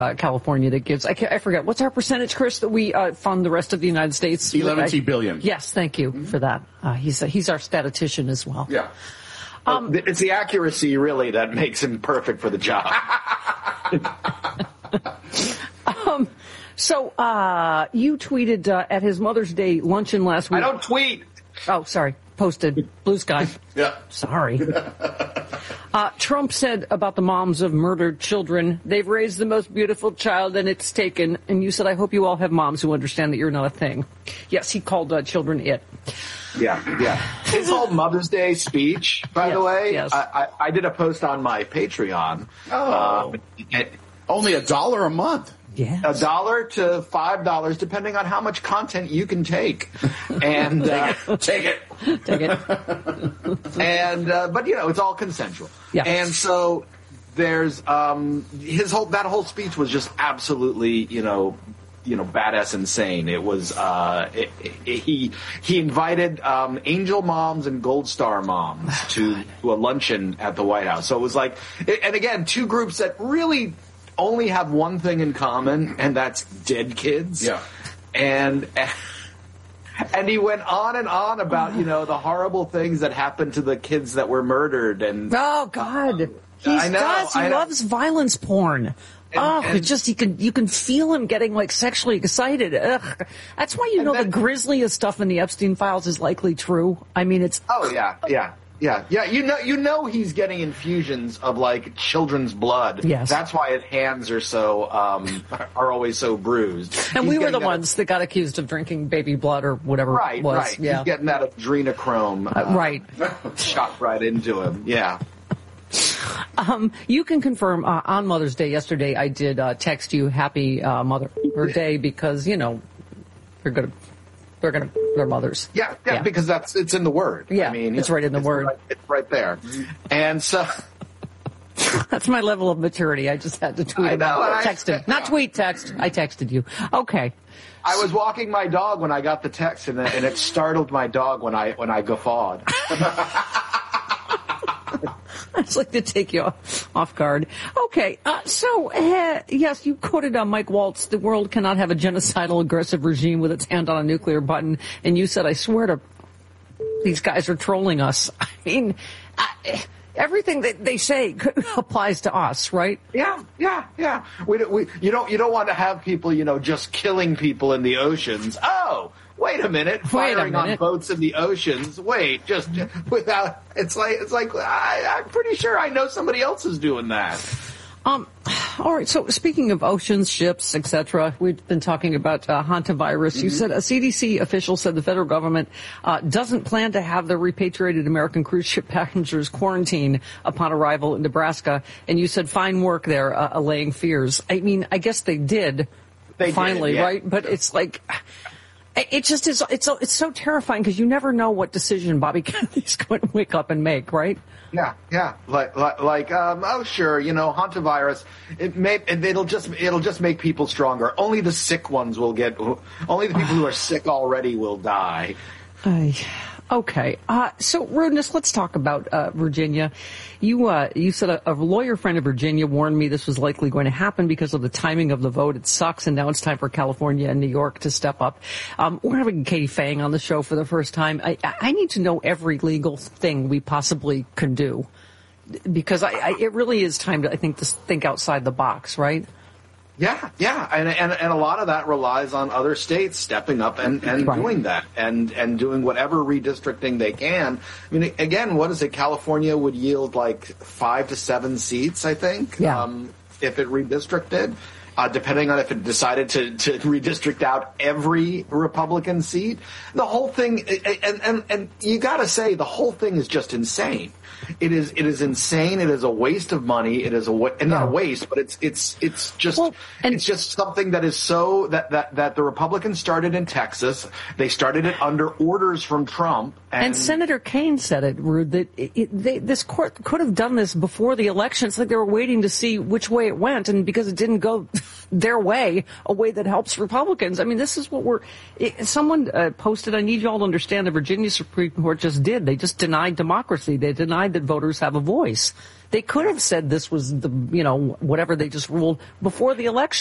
California that gives, I forget, what's our percentage, Chris, that we fund the rest of the United States? 11 billion. Yes, thank you for that. He's our statistician as well. Yeah. It's the accuracy, really, that makes him perfect for the job. So you tweeted at his Mother's Day luncheon last week. I don't tweet. Oh, sorry. Posted. Blue Sky. Yeah. Sorry. Trump said about the moms of murdered children, they've raised the most beautiful child and it's taken. And you said, I hope you all have moms who understand that you're not a thing. Yes, he called children it. Yeah. His whole Mother's Day speech, by the way, yes. I did a post on my Patreon. Only $1 a month. Yeah, $1 to $5, depending on how much content you can take. And Take it. And but it's all consensual. Yeah. And so there's that whole speech was just absolutely badass insane. It was he invited angel moms and gold star moms to a luncheon at the White House. So it was like, and again, two groups that really only have one thing in common, and that's dead kids. Yeah. And he went on and on about, the horrible things that happened to the kids that were murdered. And oh God, he loves violence porn. You can feel him getting like sexually excited. Ugh. That's why the grisliest stuff in the Epstein files is likely true. I mean, it's Yeah. He's getting infusions of like children's blood. Yes. That's why his hands are so are always so bruised. And we were the ones that got accused of drinking baby blood or whatever it was. Right. Yeah. He's getting that adrenochrome right. shot right into him. Yeah. You can confirm on Mother's Day yesterday I did text you happy Mother's Day because they're mothers. Yeah, because it's in the word. Yeah, I mean, it's right in the word. It's right there. And so that's my level of maturity. I just had to tweet text him. Not tweet, text. I texted you. Okay. I was walking my dog when I got the text, and it startled my dog when I guffawed. I'd just like to take you off guard. Okay, yes, you quoted Mike Waltz, the world cannot have a genocidal, aggressive regime with its hand on a nuclear button, and you said, I swear to these guys are trolling us. I mean, everything that they say applies to us, right? Yeah. You don't want to have people, just killing people in the oceans. Oh, wait a minute, firing on boats in the oceans. Wait, just without. It's like I'm pretty sure I know somebody else is doing that. All right. So speaking of oceans, ships, etc., we've been talking about hantavirus. Mm-hmm. You said a CDC official said the federal government doesn't plan to have the repatriated American cruise ship passengers quarantine upon arrival in Nebraska. And you said fine work there, allaying fears. I mean, I guess they did. Finally, yeah. Right? But it's like. It just is. It's so terrifying because you never know what decision Bobby Kennedy's going to wake up and make, right? Yeah. Oh, sure. Hantavirus. It'll just make people stronger. Only the sick ones will get. Only the people who are sick already will die. Okay. So, Rudeness, let's talk about Virginia. You said a lawyer friend of Virginia warned me this was likely going to happen because of the timing of the vote. It sucks, and now it's time for California and New York to step up. We're having Katie Fang on the show for the first time. I need to know every legal thing we possibly can do because it really is time to, I think, to think outside the box, right? Yeah, and a lot of that relies on other states stepping up and right. doing that and doing whatever redistricting they can. I mean, again, what is it? California would yield like 5 to 7 seats, I think, if it redistricted, depending on if it decided to redistrict out every Republican seat. The whole thing, and you got to say, the whole thing is just insane. It is insane. It is a waste of money. It is not a waste, but it's just something that is so that the Republicans started in Texas. They started it under orders from Trump. And Senator Kaine said it, Rude, that this court could have done this before the election. It's like they were waiting to see which way it went, and because it didn't go their way, a way that helps Republicans. I mean, this is what someone posted, I need you all to understand the Virginia Supreme Court just did. They just denied democracy. They denied that voters have a voice. They could have said this was whatever they just ruled before the election.